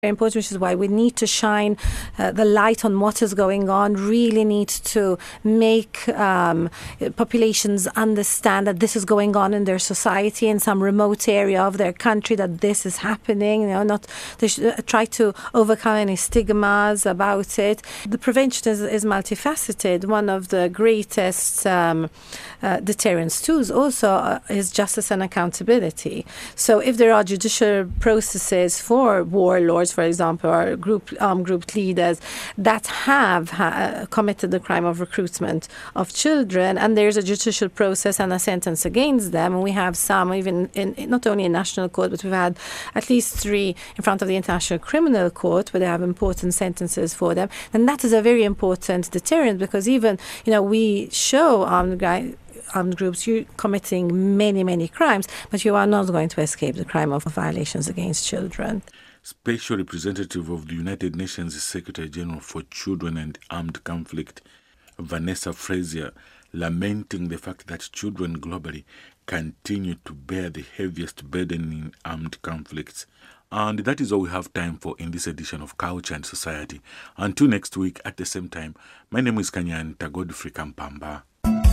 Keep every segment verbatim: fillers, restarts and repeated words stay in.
important, which is why we need to shine uh, the light on what is going on, really need to make um, populations understand that this is going on in their society, in some remote area of their country, that this is happening. You know, not they should uh, try to overcome any stigmas about it. The prevention is, is multifaceted. One of the greatest um, uh, deterrence tools also uh, is justice and accountability. So if there are judicial processes for warlords, for example, or group armed group leaders that have ha- committed the crime of recruitment of children, and there's a judicial process and a sentence against them, and we have some even in, in not only in national court, but we've had at least three in front of the International Criminal Court where they have important sentences for them, and that is a very important deterrent, because even you know we show armed guys armed groups, you're committing many, many crimes, but you are not going to escape the crime of violations against children. Special Representative of the United Nations Secretary General for Children and Armed Conflict, Vanessa Frazier, lamenting the fact that children globally continue to bear the heaviest burden in armed conflicts. And that is all we have time for in this edition of Culture and Society. Until next week at the same time, my name is Kanyanta Godfrey Kampamba.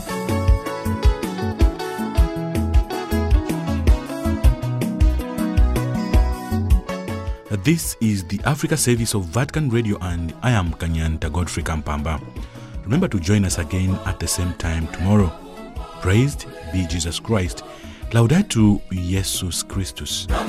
This is the Africa Service of Vatican Radio, and I am Kanyanta Godfrey Kampamba. Remember to join us again at the same time tomorrow. Praised be Jesus Christ. Laudetur Jesus Christus.